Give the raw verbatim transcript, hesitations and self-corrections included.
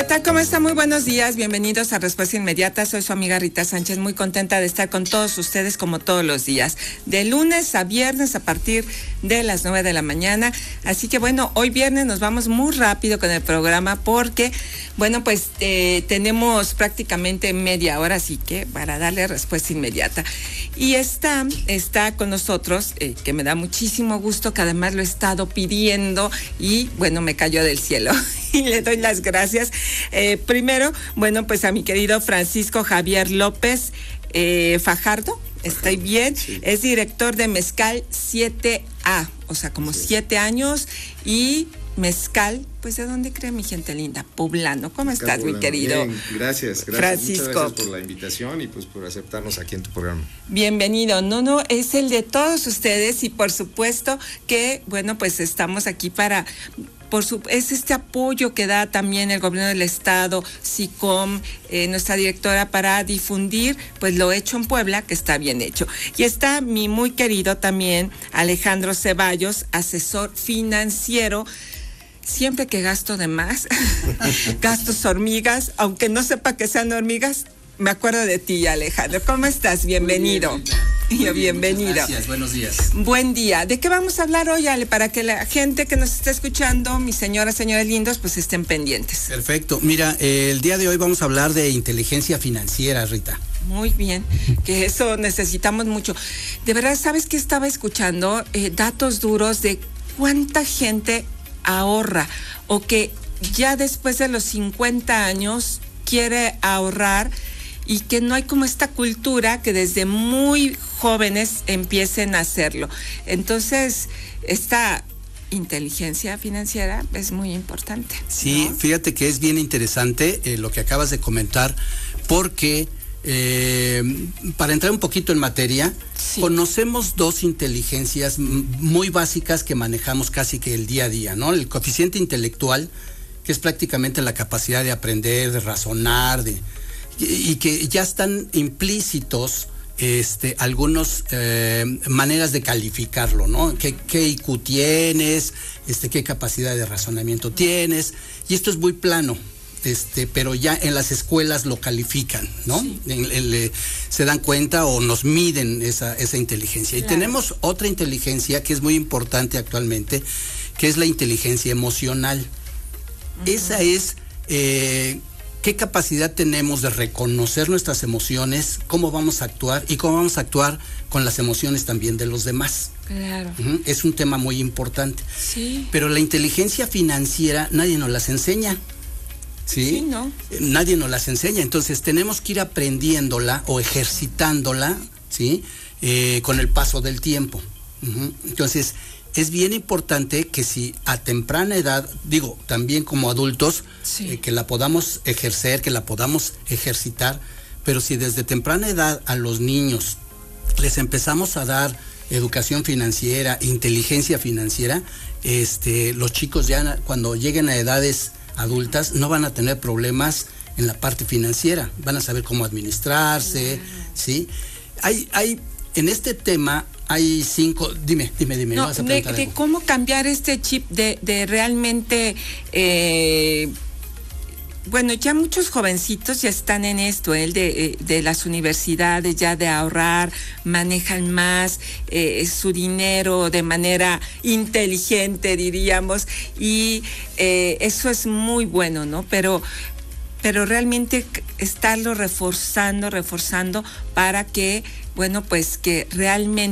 ¿Qué tal? ¿Cómo está? Muy buenos días, bienvenidos a Respuesta Inmediata. Soy su amiga Rita Sánchez, muy contenta de estar con todos ustedes como todos los días, de lunes a viernes a partir de las nueve de la mañana. Así que bueno, hoy viernes nos vamos muy rápido con el programa porque, bueno, pues eh, tenemos prácticamente media hora, así que para darle respuesta inmediata. Y está, está con nosotros, eh, que me da muchísimo gusto, que además lo he estado pidiendo y bueno, me cayó del cielo. Y le doy las gracias. Eh, primero, bueno, pues a mi querido Francisco Javier López eh, Fajardo, estoy bien, sí. Es director de Mezcal siete A, o sea, como sí. siete años, y Mezcal, pues ¿de dónde cree mi gente linda? Poblano. ¿Cómo estás, Poblano, mi querido? Bien, gracias, gracias. Francisco. Muchas gracias por la invitación y pues por aceptarnos aquí en tu programa. Bienvenido. No, no, es el de todos ustedes y por supuesto que, bueno, pues estamos aquí para... Por su, es este apoyo que da también el gobierno del estado, SICOM, eh, nuestra directora, para difundir pues lo hecho en Puebla, que está bien hecho. Y está mi muy querido también Alejandro Ceballos, asesor financiero. Siempre que gasto de más, gastos hormigas, aunque no sepa que sean hormigas, me acuerdo de ti, Alejandro. ¿Cómo estás? Bienvenido. Muy bien, Bienvenido. Gracias, buenos días. Buen día. ¿De qué vamos a hablar hoy, Ale? Para que la gente que nos está escuchando, mis señoras, señores lindos, pues estén pendientes. Perfecto. Mira, eh, el día de hoy vamos a hablar de inteligencia financiera, Rita. Muy bien, que eso necesitamos mucho. De verdad, ¿sabes qué estaba escuchando? Eh, datos duros de cuánta gente ahorra o que ya después de los cincuenta años quiere ahorrar y que no hay como esta cultura que desde muy jóvenes empiecen a hacerlo. Entonces, esta inteligencia financiera es muy importante, ¿no? Sí, fíjate que es bien interesante eh, lo que acabas de comentar, porque eh, para entrar un poquito en materia, sí. Conocemos dos inteligencias muy básicas que manejamos casi que el día a día, ¿no? El coeficiente intelectual, que es prácticamente la capacidad de aprender, de razonar, de y que ya están implícitos este, algunas eh, maneras de calificarlo, ¿no? ¿Qué, qué I Q tienes? Este, ¿Qué capacidad de razonamiento tienes? Y esto es muy plano, este, pero ya en las escuelas lo califican, ¿no? Sí. En, en, en, se dan cuenta o nos miden esa, esa inteligencia. Claro. Y tenemos otra inteligencia que es muy importante actualmente, que es la inteligencia emocional. Uh-huh. Esa es... Eh, ¿Qué capacidad tenemos de reconocer nuestras emociones, cómo vamos a actuar y cómo vamos a actuar con las emociones también de los demás? Claro. Uh-huh. Es un tema muy importante. Sí. Pero la inteligencia financiera nadie nos las enseña. ¿Sí? Sí, ¿no? Nadie nos las enseña. Entonces tenemos que ir aprendiéndola o ejercitándola, ¿sí? Eh, con el paso del tiempo. Uh-huh. Entonces, es bien importante que si a temprana edad, digo, también como adultos, sí. eh, que la podamos ejercer, que la podamos ejercitar, pero si desde temprana edad a los niños les empezamos a dar educación financiera, inteligencia financiera, este, los chicos ya cuando lleguen a edades adultas no van a tener problemas en la parte financiera, van a saber cómo administrarse, ¿sí? Hay, hay, en este tema hay cinco, dime, dime, dime. No, de, de cómo cambiar este chip de, de realmente, eh, bueno, ya muchos jovencitos ya están en esto, el de, de las universidades, ya de ahorrar, manejan más eh, su dinero de manera inteligente, diríamos, y eh, eso es muy bueno, ¿no? Pero... pero realmente estarlo reforzando, reforzando para que, bueno, pues que realmente